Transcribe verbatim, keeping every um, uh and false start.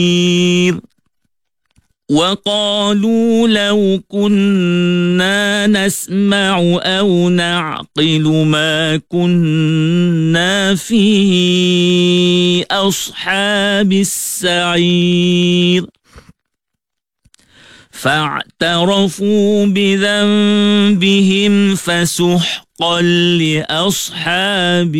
وقالوا لو كنا نسمع أو نعقل ما كنا في أصحاب السعير فاعترفوا بذنبهم فسحقا لأصحاب